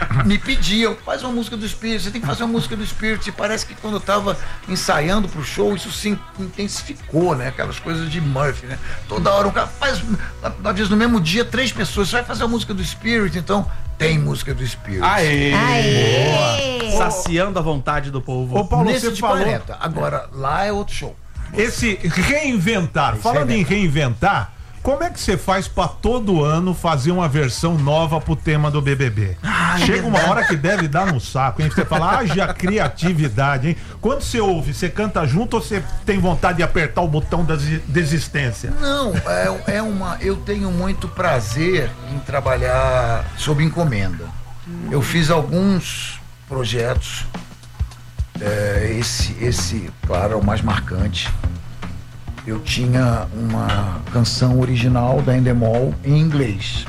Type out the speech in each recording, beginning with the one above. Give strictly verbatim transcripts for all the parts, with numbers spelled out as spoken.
me pediam, faz uma música do Spirit, você tem que fazer uma música do Spirit. E parece que quando eu tava ensaiando pro show, isso se intensificou, né? Aquelas coisas de Murphy, né? Toda hora um cara faz, às vezes no mesmo dia, três pessoas, você vai fazer a música do Spirit, então tem música do Spirit. Aê! Aê! Boa. Saciando a vontade do povo. Ô, Paulo, Nesse você de falou... quarenta. Agora, lá é outro show. Esse reinventar, Esse falando reinventar. em reinventar, como é que você faz pra todo ano fazer uma versão nova pro tema do B B B? Chega uma hora que deve dar no saco, hein? Você fala, haja criatividade, hein? Quando você ouve, você canta junto ou você tem vontade de apertar o botão da desi- desistência? Não, é, é uma. Eu tenho muito prazer em trabalhar sob encomenda. Eu fiz alguns projetos. É, esse, esse, claro, é o mais marcante. Eu tinha uma canção original da Endemol em inglês,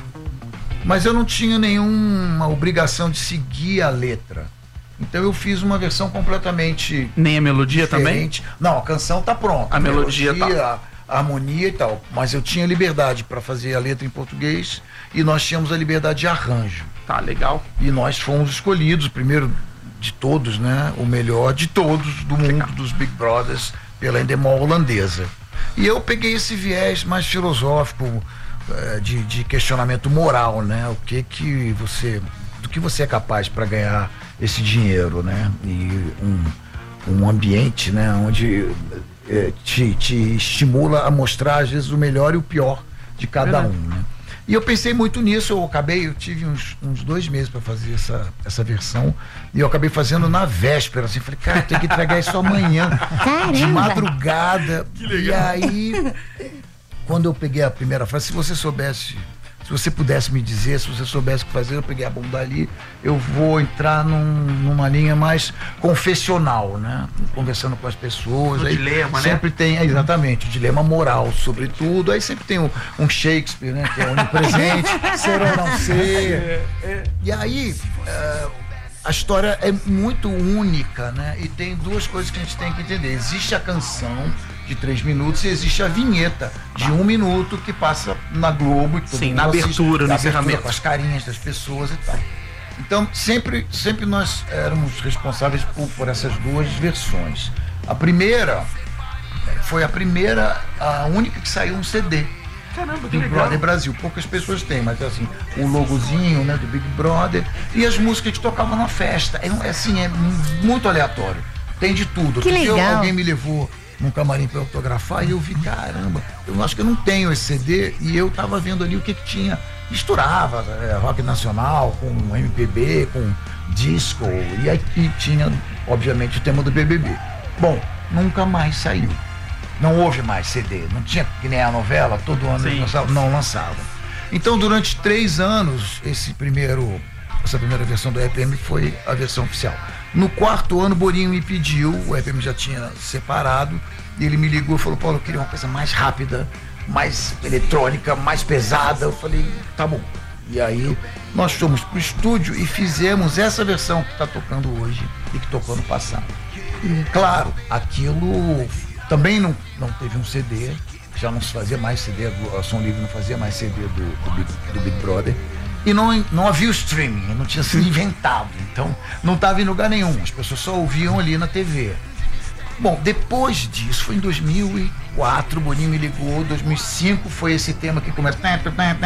mas eu não tinha nenhuma obrigação de seguir a letra. Então eu fiz uma versão completamente Nem a melodia diferente. também? Não, a canção tá pronta. A melodia tá. A harmonia e tal. Mas eu tinha liberdade para fazer a letra em português e nós tínhamos a liberdade de arranjo. Tá, legal. E nós fomos escolhidos, primeiro de todos, né? O melhor de todos do mundo dos Big Brothers pela Endemol holandesa. E eu peguei esse viés mais filosófico, eh, de, de questionamento moral, né? O que que você, do que você é capaz para ganhar esse dinheiro, né? E um, um ambiente, né? Onde eh, te, te estimula a mostrar às vezes o melhor e o pior de cada Verdade. um, né? E eu pensei muito nisso, eu acabei, eu tive uns, uns dois meses para fazer essa, essa versão, e eu acabei fazendo na véspera, assim, falei, cara, tem que entregar isso amanhã, Caramba. de madrugada. E aí, quando eu peguei a primeira frase, se você soubesse, se você pudesse me dizer, se você soubesse o que fazer, eu peguei a bunda ali, eu vou entrar num, numa linha mais confessional, né? Conversando com as pessoas. O aí dilema, né? sempre tem, é, exatamente, o dilema moral, sobretudo. Aí sempre tem um, um Shakespeare, né? Que é onipresente, ser ou não ser. E aí, eh, a história é muito única, né? E tem duas coisas que a gente tem que entender. Existe a canção de três minutos e existe a vinheta de um minuto que passa na Globo. E todo Sim, mundo na assiste, abertura, no na encerramento. com as carinhas das pessoas e tal. Então, sempre, sempre nós éramos responsáveis por, por essas duas versões. A primeira foi a primeira, a única que saiu um C D. Caramba, que Big legal. Brother Brasil. Poucas pessoas têm, mas assim, o logozinho, né, do Big Brother e as músicas que tocavam na festa. É, é assim, é muito aleatório. Tem de tudo. Que Outro dia legal. alguém me levou num camarim para autografar e eu vi, caramba, eu acho que eu não tenho esse C D e eu tava vendo ali o que que tinha. Misturava é, rock nacional com M P B, com disco e aí e tinha, obviamente, o tema do B B B. Bom, nunca mais saiu. Não houve mais C D, não tinha que nem a novela, todo ano eles lançavam, não lançavam. Então, durante três anos, esse primeiro, essa primeira versão do E P M foi a versão oficial. No quarto ano, Boninho me pediu, o E P M já tinha separado, e ele me ligou e falou, Paulo, eu queria uma coisa mais rápida, mais eletrônica, mais pesada. Eu falei, tá bom. E aí, nós fomos pro estúdio e fizemos essa versão que está tocando hoje e que tocou no passado. Claro, aquilo também não, não teve um C D, já não se fazia mais C D, a Som Livre não fazia mais C D do, do, Big, do Big Brother. E não, não havia o streaming, não tinha sido inventado, então não estava em lugar nenhum, as pessoas só ouviam ali na T V. Bom, depois disso, foi em dois mil e quatro, o Boninho me ligou, dois mil e cinco foi esse tema que começa, que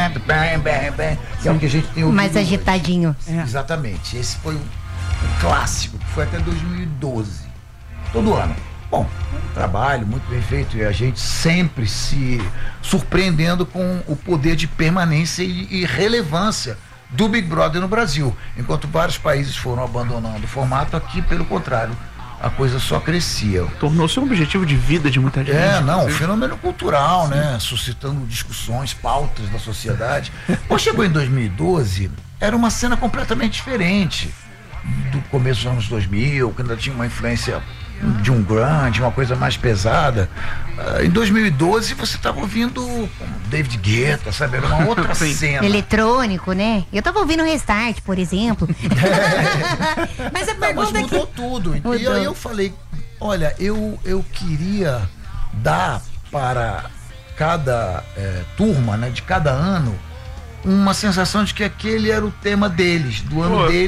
é o que a gente tem ouvido Mais hoje. agitadinho. Exatamente, esse foi um, um clássico, que foi até dois mil e doze, todo ano. Bom, um trabalho muito bem feito e a gente sempre se surpreendendo com o poder de permanência e, e relevância do Big Brother no Brasil. Enquanto vários países foram abandonando o formato, aqui, pelo contrário, a coisa só crescia. Tornou-se um objetivo de vida de muita gente. É, não, um inclusive. fenômeno cultural, né? Suscitando discussões, pautas da sociedade. Quando chegou em dois mil e doze, era uma cena completamente diferente do começo dos anos dois mil, quando tinha uma influência de um grunge, uma coisa mais pesada. Uh, em dois mil e doze você estava ouvindo David Guetta, sabe? Era uma outra Sim. cena. Eletrônico, né? Eu tava ouvindo Restart, por exemplo. Mas a Não, mas pergunta mudou que... tudo. E Mudou. aí eu falei, olha, eu, eu queria dar para cada eh, turma, né, de cada ano, uma sensação de que aquele era o tema deles, do ano Pô, deles.